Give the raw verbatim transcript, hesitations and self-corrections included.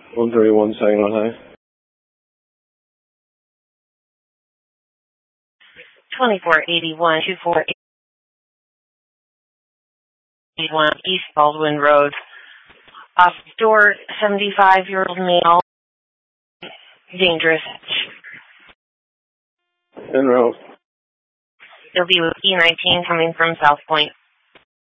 one thirty-one Saginaw High. twenty-four eighty-one, twenty-four eighty-one East Baldwin Road. Off door, seventy-five-year-old male. Dangerous. En route. He'll be with E nineteen coming from South Point.